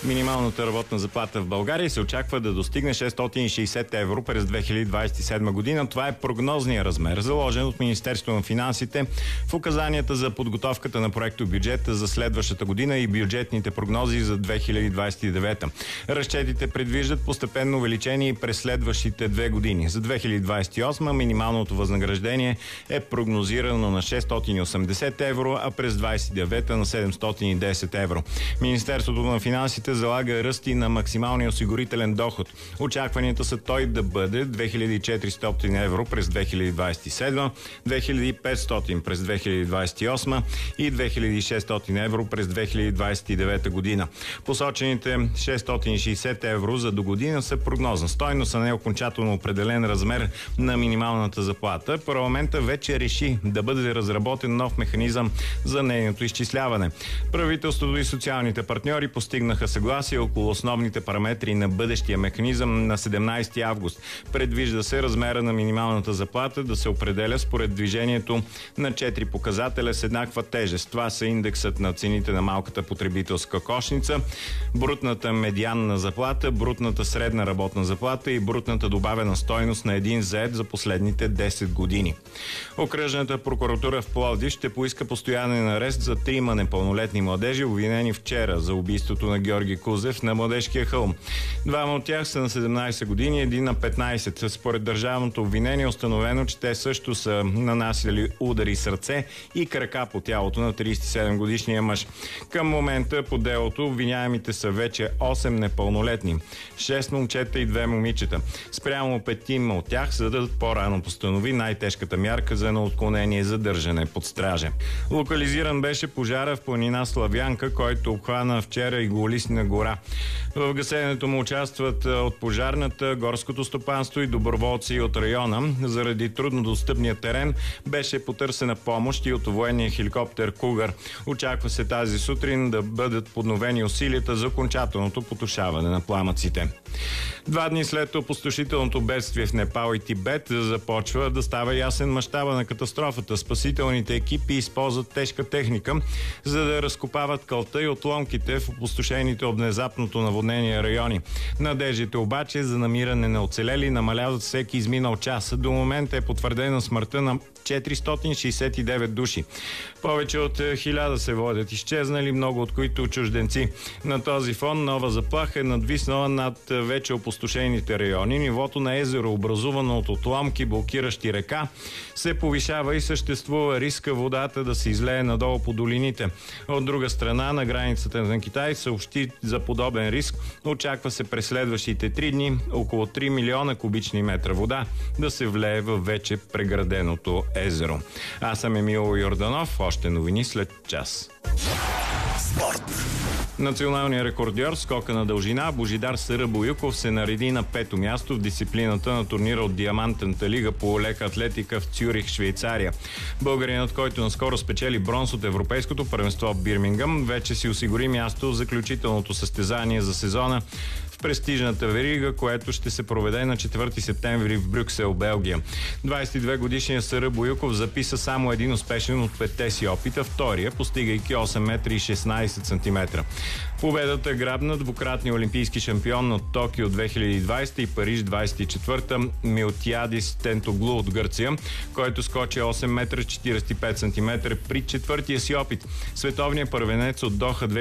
Минималната работна заплата в България се очаква да достигне 660 евро през 2027 година. Това е прогнозния размер, заложен от Министерството на финансите в указанията за подготовката на проекто бюджета за следващата година и бюджетните прогнози за 2029. Разчетите предвиждат постепенно увеличение и през следващите 2 години. За 2028 минималното възнаграждение е прогнозирано на 680 евро, а през 2029 на 710 евро. Министерството на финансите залага ръсти на максималния осигурителен доход. Очакванията са той да бъде 2400 евро през 2027, 2500 през 2028 и 2600 евро през 2029 година. Посочените 660 евро за до година са прогнозна стойност, а не окончателно определен размер на минималната заплата. Парламента вече реши да бъде разработен нов механизъм за нейното изчисляване. Правителството и социалните партньори постигнаха съгласие около основните параметри на бъдещия механизъм на 17 август. Предвижда се размера на минималната заплата да се определя според движението на 4 показателя с еднаква тежест. Това са индексът на цените на малката потребителска кошница, брутната медианна заплата, брутната средна работна заплата и брутната добавена стойност на един зает за последните 10 години. Окръжната прокуратура в Пловдив ще поиска постоянен арест за 3 непълнолетни младежи, обвинени вчера за убийството на Георги Кузев на Младежкия хълм. Двама от тях са на 17 години, един на 15. Според държавното обвинение е установено, че те също са нанасяли удари с ръце и крака по тялото на 37-годишния мъж. Към момента по делото обвиняемите са вече 8 непълнолетни, 6 момчета и 2 момичета. Спрямо 5 от тях съдът по-рано постанови най-тежката мярка за неотклонение задържане под стража. Локализиран беше пожара в планина Славянка, който обхвана вчера и Голисна гора. В гасенето му участват от пожарната, горското стопанство и доброволци от района. Заради труднодостъпния терен беше потърсена помощ и от военния хеликоптер Кугър. Очаква се тази сутрин да бъдат подновени усилията за окончателното потушаване на пламъците. 2 дни след опустошителното бедствие в Непал и Тибет започва да става ясен мащаба на катастрофата. Спасителните екипи използват тежка техника, за да разкопават кълта и отломките в опустошените от внезапното наводнение райони. Надеждите обаче за намиране на оцелели намаляват всеки изминал час. До момента е потвърдена смъртта на 469 души. Повече от 1000 се водят изчезнали, много от които чужденци. На този фон нова заплаха е надвиснала над вече опустошените райони. Нивото на езеро, образувано от отломки, блокиращи река, се повишава и съществува риска водата да се излее надолу по долините. От друга страна, на границата на Китай съобщи за подобен риск. Очаква се през следващите 3 дни около 3 милиона кубични метра вода да се влее в вече преграденото езеро. Аз съм Емил Йорданов. Още новини след час. Спорт. Националният рекордьор скока на дължина Божидар Сара Боюков се нареди на 5-то място в дисциплината на турнира от Диамантната лига по лека атлетика в Цюрих, Швейцария. Българинът, който наскоро спечели бронз от Европейското първенство в Бирмингъм, вече си осигури място в заключителното състезание за сезона в престижната верига, което ще се проведе на 4 септември в Брюксел, Белгия. 22-годишният Сара Боюков записа само един успешен от 5-те си опита, втория, постигайки 8 метра и 16 сантиметра. Победата грабна двукратния олимпийски шампион от Токио 2020 и Париж 24 Милтиадис Тентоглу от Гърция, който скочи 8 метра 45 сантиметра при четвъртия си опит. Световният първенец от Доха